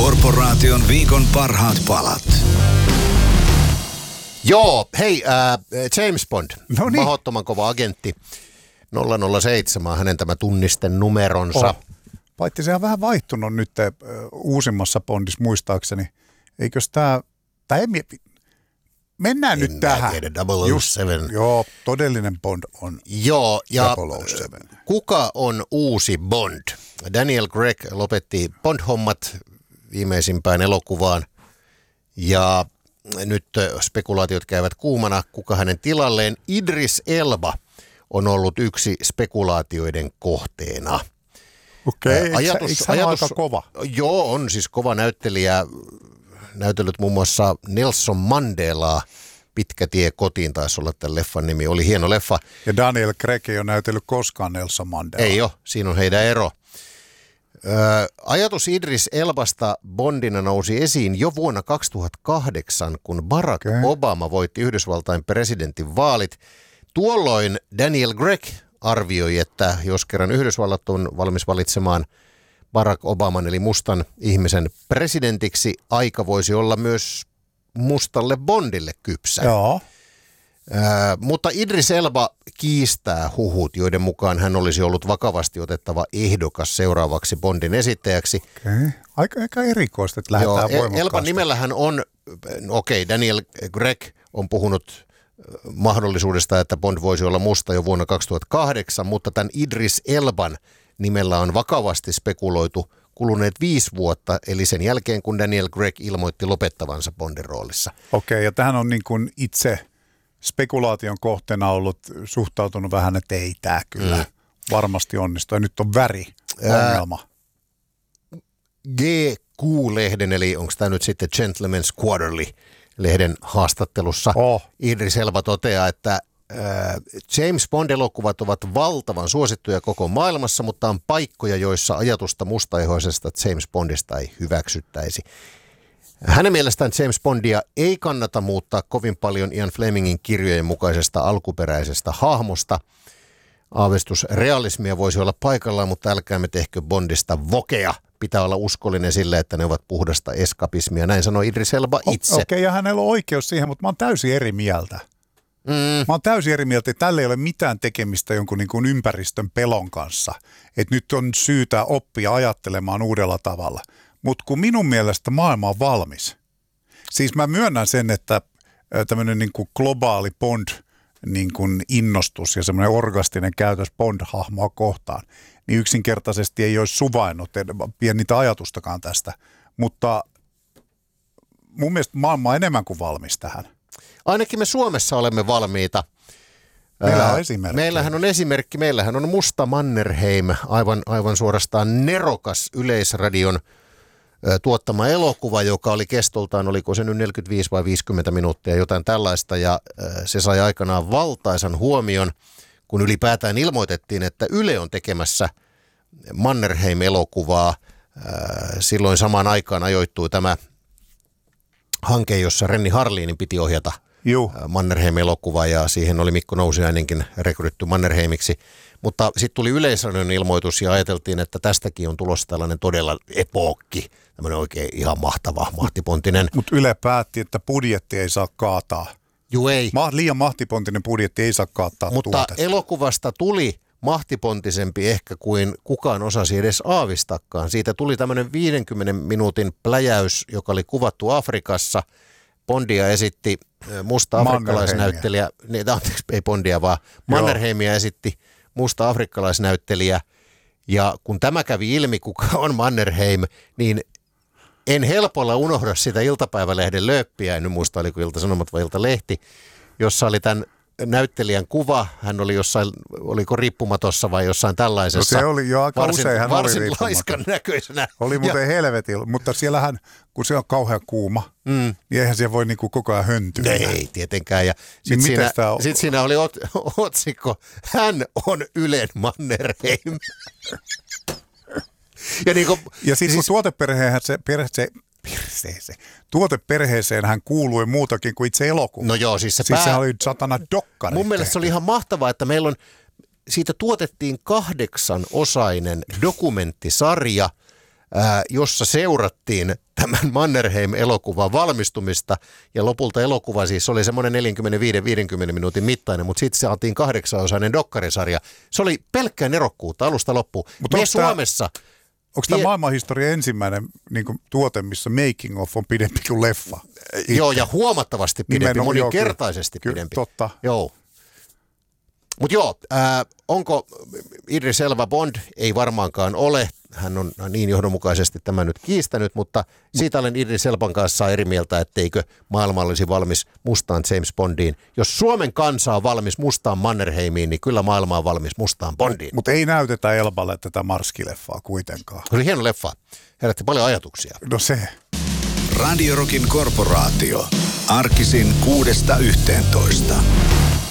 Korporaation viikon parhaat palat. Joo, hei, James Bond, Noniin. mahdottoman kova agentti, 007, hänen tämä tunnistenumeronsa. Paitsi se on vähän vaihtunut nyt uusimmassa Bondissa muistaakseni. Eikös tämä mennään nyt tähän. Tiedä, 007. Joo, todellinen Bond on Joo, ja 007. kuka on uusi Bond? Daniel Craig lopetti Bond-hommat viimeisimpään elokuvaan, ja nyt spekulaatiot käyvät kuumana, kuka hänen tilalleen. Idris Elba on ollut yksi spekulaatioiden kohteena. Okei, eikö hän ole aika kova? Joo, on siis kova näyttelijä. Näytellyt muun muassa Nelson Mandelaa. Pitkä tie kotiin taisi olla tämän leffan nimi. Oli hieno leffa. Ja Daniel Craig ei ole näytellyt koskaan Nelson Mandelaa. Ei ole, siinä on heidän ero. Ajatus Idris Elbasta Bondina nousi esiin jo vuonna 2008, kun Barack Obama voitti Yhdysvaltain presidentin vaalit. Tuolloin Daniel Craig arvioi, että jos kerran Yhdysvallat on valmis valitsemaan Barack Obaman eli mustan ihmisen presidentiksi, aika voisi olla myös mustalle Bondille kypsä. Joo. Mutta Idris Elba kiistää huhut, joiden mukaan hän olisi ollut vakavasti otettava ehdokas seuraavaksi Bondin esittäjäksi. Aika erikoista, että lähdetään voimakkaasti. Elban nimellähän on, Daniel Craig on puhunut mahdollisuudesta, että Bond voisi olla musta jo vuonna 2008, mutta tämän Idris Elban nimellä on vakavasti spekuloitu kuluneet 5 vuotta, eli sen jälkeen kun Daniel Craig ilmoitti lopettavansa Bondin roolissa. Okei, ja tähän on niin kuin itse spekulaation kohteena ollut suhtautunut vähän, että ei tämä kyllä varmasti onnistu. Ja nyt on ongelma. GQ-lehden, eli onko tämä nyt sitten Gentleman's Quarterly-lehden haastattelussa, Idris Elba toteaa, että James Bond-elokuvat ovat valtavan suosittuja koko maailmassa, mutta on paikkoja, joissa ajatusta mustaihoisesta James Bondista ei hyväksyttäisi. Hänen mielestään James Bondia ei kannata muuttaa kovin paljon Ian Flemingin kirjojen mukaisesta alkuperäisestä hahmosta. Aavistus realismia voisi olla paikallaan, mutta älkäämme tehkö Bondista vokea. Pitää olla uskollinen sille, että ne ovat puhdasta eskapismia. Näin sanoi Idris Elba itse. Okei, ja hänellä on oikeus siihen, mutta mä oon täysin eri mieltä. Mä oon täysin eri mieltä, että tällä ei ole mitään tekemistä jonkun niin kuin ympäristön pelon kanssa. Että nyt on syytä oppia ajattelemaan uudella tavalla. Mutta kun minun mielestä maailma on valmis. Siis mä myönnän sen, että tämmöinen niin kuin globaali Bond niin kuin innostus ja semmoinen orgastinen käytös Bond-hahmoa kohtaan, niin yksinkertaisesti ei olisi suvainnut pienitä ajatustakaan tästä. Mutta mun mielestä maailma on enemmän kuin valmis tähän. Ainakin me Suomessa olemme valmiita. Meillä on esimerkki. Meillähän on esimerkki. Meillähän on Musta Mannerheim, aivan suorastaan nerokas Yleisradion tuottama elokuva, joka oli kestoltaan, oliko se nyt 45 vai 50 minuuttia, jotain tällaista, ja se sai aikanaan valtaisan huomion, kun ylipäätään ilmoitettiin, että Yle on tekemässä Mannerheim-elokuvaa. Silloin samaan aikaan ajoittui tämä hanke, jossa Renni Harlinin piti ohjata Mannerheim-elokuva, ja siihen oli Mikko Nousiainenkin rekrytty Mannerheimiksi. Mutta sitten tuli Yleisradion ilmoitus ja ajateltiin, että tästäkin on tulossa tällainen todella epookki, tämmöinen oikein ihan mahtava, mahtipontinen. Mutta Yle päätti, että budjetti ei saa kaataa. Juu, ei. Liian mahtipontinen budjetti ei saa kaataa mutta tuotetta. Elokuvasta tuli mahtipontisempi ehkä kuin kukaan osasi edes aavistakaan. Siitä tuli tämmöinen 50 minuutin pläjäys, joka oli kuvattu Afrikassa. Bondia esitti musta afrikkalaisnäyttelijä, ei Bondia vaan Mannerheimia esitti musta afrikkalaisnäyttelijä. Ja kun tämä kävi ilmi, kuka on Mannerheim, niin en helpolla unohda sitä iltapäivälehden lööppiä, en muista oliko Ilta-Sanomat vai Iltalehti, jossa oli tämän näyttelijän kuva. Hän oli jossain, oliko riippumatossa vai jossain tällaisessa. No se oli jo aika usein, hän oli varsin laiskan näköisenä. Oli muuten helvetillä, mutta siellähän, kun se on kauhean kuuma, niin eihän se voi niinku koko ajan höntyä. Ei tietenkään. Ja sitten siinä oli otsikko, hän on Ylen Mannerheim. Ja sitten tuoteperheeseen hän kuului muutakin kuin itse elokuva. No joo, siis sehän oli satana dokkari. Mun mielestä se oli ihan mahtavaa, että meillä on, siitä tuotettiin 8-osainen dokumenttisarja, jossa seurattiin tämän Mannerheim-elokuvan valmistumista, ja lopulta elokuva siis oli semmoinen 45-50 minuutin mittainen, mutta sitten saatiin 8-osainen dokkarisarja. Se oli pelkkää nerokkuutta alusta loppuun. Me Suomessa... Onko tämä maailmanhistorian ensimmäinen niin kuin, tuote, missä making of on pidempi kuin leffa? Joo, ja huomattavasti pidempi, moninkertaisesti pidempi. Totta. Joo. Mutta joo, onko Idris Elba Bond? Ei varmaankaan ole. Hän on niin johdonmukaisesti tämän nyt kiistänyt, mutta siitä olen Idris Elban kanssa eri mieltä, etteikö maailma olisi valmis mustaan James Bondiin. Jos Suomen kansa on valmis mustaan Mannerheimiin, niin kyllä maailma on valmis mustaan Bondiin. Mutta ei näytetä Elballe tätä Marski-leffaa kuitenkaan. Se oli hieno leffa. Herätti paljon ajatuksia. No se. Radio Rockin korporaatio. Arkisin 6–11.